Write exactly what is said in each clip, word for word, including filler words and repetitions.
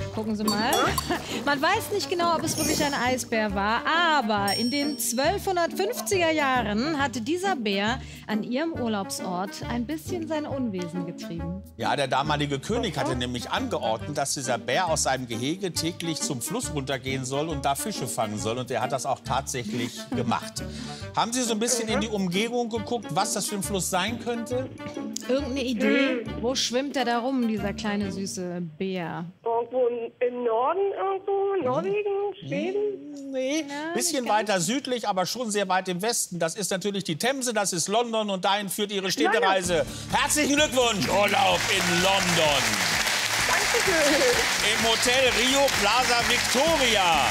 Gucken Sie mal. Man weiß nicht genau, ob es wirklich ein Eisbär war, aber in den zwölfhundertfünfziger Jahren hatte dieser Bär an ihrem Urlaubsort ein bisschen sein Unwesen getrieben. Ja, der damalige König hatte nämlich angeordnet, dass dieser Bär aus seinem Gehege täglich zum Fluss runtergehen soll und da Fische fangen soll. Und er hat das auch tatsächlich gemacht. Haben Sie so ein bisschen in die Umgebung geguckt, was das für ein Fluss sein könnte? Irgendeine Idee? Wo schwimmt der da rum, dieser kleine süße Bär? Irgendwo im Norden, irgendwo, Norwegen, Schweden? Nee, ein bisschen weiter südlich, aber schon sehr weit im Westen. Das ist natürlich die Themse, das ist London und dahin führt Ihre Städtereise. Herzlichen Glückwunsch, Urlaub in London. Dankeschön. Im Hotel Rio Plaza Victoria.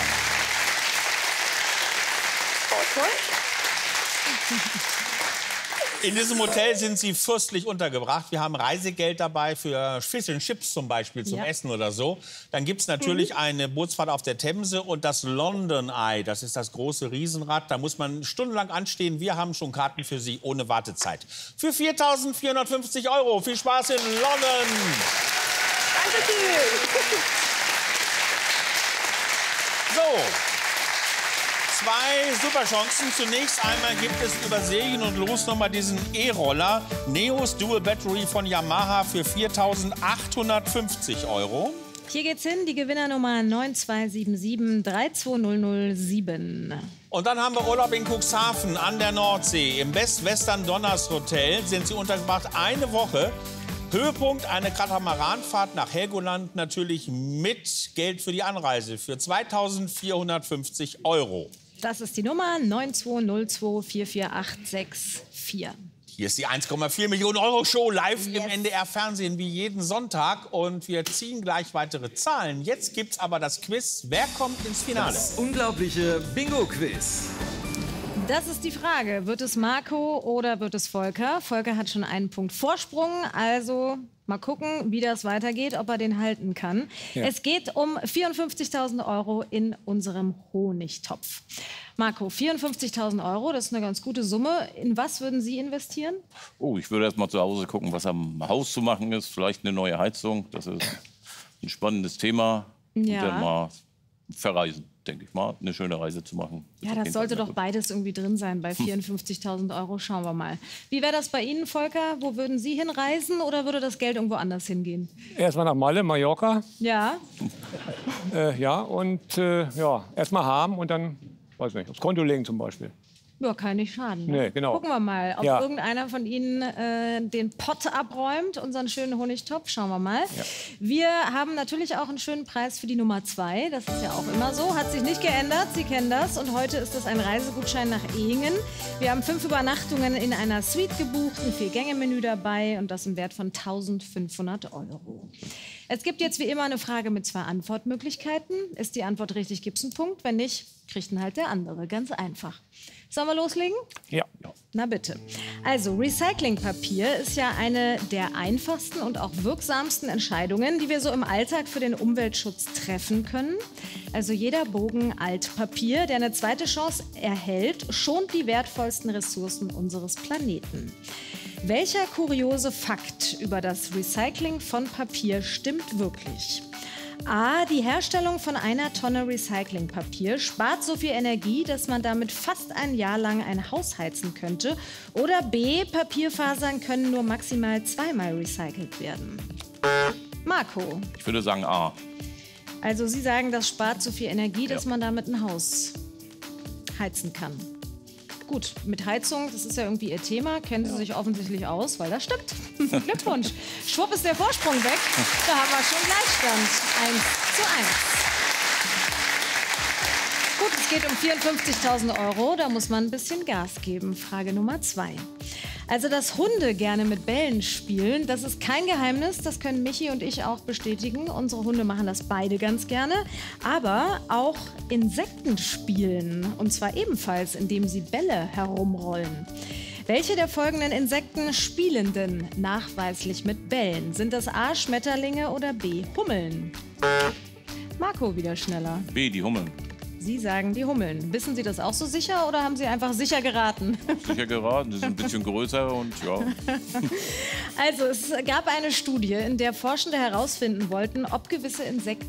Oh, toll. In diesem Hotel sind Sie fürstlich untergebracht. Wir haben Reisegeld dabei für Fish and Chips zum Beispiel zum Ja. Essen oder so. Dann gibt es natürlich eine Bootsfahrt auf der Themse und das London Eye. Das ist das große Riesenrad. Da muss man stundenlang anstehen. Wir haben schon Karten für Sie ohne Wartezeit. Für viertausendvierhundertfünfzig Euro. Viel Spaß in London. Dankeschön. So. Zwei Superchancen. Zunächst einmal gibt es über Serien und los nochmal diesen E-Roller Neos Dual Battery von Yamaha für viertausendachthundertfünfzig Euro. Hier geht's hin, die Gewinnernummer neun zwei sieben sieben drei zwei null null sieben. Und dann haben wir Urlaub in Cuxhaven an der Nordsee. Im Best Western Donners Hotel sind Sie untergebracht eine Woche. Höhepunkt eine Katamaranfahrt nach Helgoland, natürlich mit Geld für die Anreise für zweitausendvierhundertfünfzig Euro. Das ist die Nummer neun zwei null zwei vier vier acht sechs vier. Hier ist die eins Komma vier Millionen Euro Show live Yes. im N D R Fernsehen wie jeden Sonntag. Und wir ziehen gleich weitere Zahlen. Jetzt gibt's aber das Quiz. Wer kommt ins Finale? Das unglaubliche Bingo-Quiz. Das ist die Frage. Wird es Marco oder wird es Volker? Volker hat schon einen Punkt Vorsprung. Also mal gucken, wie das weitergeht, ob er den halten kann. Ja. Es geht um vierundfünfzigtausend Euro in unserem Honigtopf. Marco, vierundfünfzigtausend Euro, das ist eine ganz gute Summe. In was würden Sie investieren? Oh, ich würde erst mal zu Hause gucken, was am Haus zu machen ist. Vielleicht eine neue Heizung. Das ist ein spannendes Thema. Ja. Und dann mal verreisen, denke ich mal. Eine schöne Reise zu machen. Ja, das sollte doch beides irgendwie drin sein bei vierundfünfzigtausend Euro. Schauen wir mal. Wie wäre das bei Ihnen, Volker? Wo würden Sie hinreisen oder würde das Geld irgendwo anders hingehen? Erstmal nach Malle, Mallorca. Ja, Äh, ja, und äh, ja, erstmal haben und dann, weiß nicht, aufs Konto legen zum Beispiel. ja, kann nicht schaden. Ne? Nee, genau. Gucken wir mal, ob Ja. irgendeiner von Ihnen äh, den Pott abräumt, unseren schönen Honigtopf. Schauen wir mal. Ja. Wir haben natürlich auch einen schönen Preis für die Nummer zwei. Das ist ja auch immer so. Hat sich nicht geändert. Sie kennen das. Und heute ist es ein Reisegutschein nach Ehingen. Wir haben fünf Übernachtungen in einer Suite gebucht, ein Vier-Gänge-Menü dabei und das im Wert von eintausendfünfhundert Euro. Es gibt jetzt wie immer eine Frage mit zwei Antwortmöglichkeiten. Ist die Antwort richtig, gibt es einen Punkt. Wenn nicht, kriegt ihn halt der andere. Ganz einfach. Sollen wir loslegen? Ja. Na bitte. Also, Recyclingpapier ist ja eine der einfachsten und auch wirksamsten Entscheidungen, die wir so im Alltag für den Umweltschutz treffen können. Also jeder Bogen Altpapier, der eine zweite Chance erhält, schont die wertvollsten Ressourcen unseres Planeten. Welcher kuriose Fakt über das Recycling von Papier stimmt wirklich? A. Die Herstellung von einer Tonne Recyclingpapier spart so viel Energie, dass man damit fast ein Jahr lang ein Haus heizen könnte. Oder B. Papierfasern können nur maximal zweimal recycelt werden. Marco, Ich würde sagen A. also Sie sagen, das spart so viel Energie, dass Ja. man damit ein Haus heizen kann. Gut, mit Heizung, das ist ja irgendwie Ihr Thema, kennen Sie sich offensichtlich aus, weil das stimmt. Glückwunsch. Schwupp ist der Vorsprung weg. Da haben wir schon Gleichstand. eins zu eins. Gut, es geht um vierundfünfzigtausend Euro. Da muss man ein bisschen Gas geben. Frage Nummer zwei. Also, dass Hunde gerne mit Bällen spielen, das ist kein Geheimnis. Das können Michi und ich auch bestätigen. Unsere Hunde machen das beide ganz gerne. Aber auch Insekten spielen. Und zwar ebenfalls, indem sie Bälle herumrollen. Welche der folgenden Insekten spielen denn nachweislich mit Bällen? Sind das A. Schmetterlinge oder B. Hummeln? Marco wieder schneller. B, die Hummeln. Sie sagen die Hummeln. Wissen Sie das auch so sicher oder haben Sie einfach sicher geraten? Sicher geraten, die sind ein bisschen größer und ja. Also es gab eine Studie, in der Forschende herausfinden wollten, ob gewisse Insekten